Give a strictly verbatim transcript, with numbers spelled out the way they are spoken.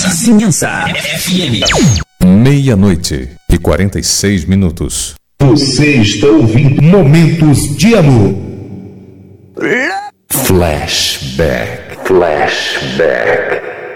Vizinhança F M. Meia-noite e quarenta e seis minutos. Você está ouvindo Momentos de Amor. Flashback. Flashback.